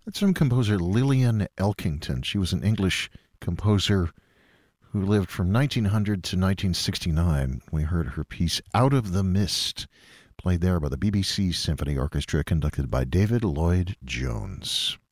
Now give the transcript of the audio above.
That's from composer Lillian Elkington. She was an English composer who lived from 1900 to 1969. We heard her piece Out of the Mist, played there by the BBC Symphony Orchestra, conducted by David Lloyd Jones.